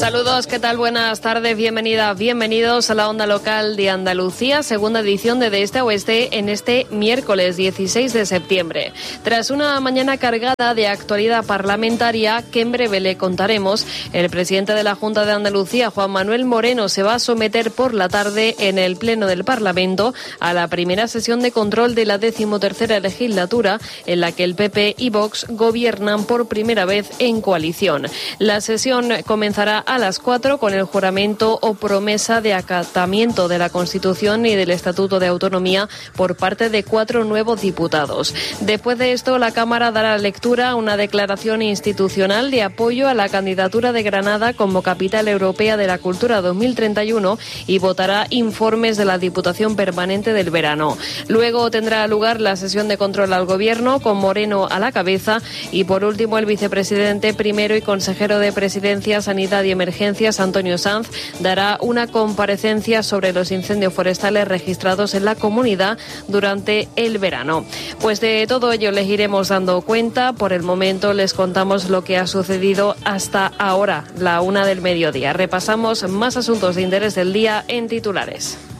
Saludos, ¿qué tal? Buenas tardes, bienvenidos a la Onda Local de Andalucía, segunda edición de Este a Oeste en este miércoles 16 de septiembre. Tras una mañana cargada de actualidad parlamentaria que en breve le contaremos, el presidente de la Junta de Andalucía, Juan Manuel Moreno, se va a someter por la tarde en el Pleno del Parlamento a la primera sesión de control de la 13ª legislatura, en la que el PP y Vox gobiernan por primera vez en coalición. La sesión comenzará a las 4 con el juramento o promesa de acatamiento de la Constitución y del Estatuto de Autonomía por parte de 4 nuevos diputados. Después de esto, la Cámara dará lectura a una declaración institucional de apoyo a la candidatura de Granada como Capital Europea de la Cultura 2031 y votará informes de la Diputación Permanente del Verano. Luego tendrá lugar la sesión de control al Gobierno con Moreno a la cabeza y, por último, el vicepresidente primero y consejero de Presidencia, Sanidad y Emergencias, Antonio Sanz, dará una comparecencia sobre los incendios forestales registrados en la comunidad durante el verano. Pues de todo ello les iremos dando cuenta. Por el momento les contamos lo que ha sucedido hasta ahora, la 1 del mediodía. Repasamos más asuntos de interés del día en titulares.